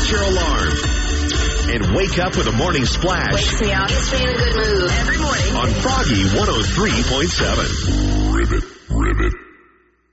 set your alarm, and wake up with a morning splash. Wakes me up. Gets me in a good mood every morning. On Froggy 103.7. Ribbit.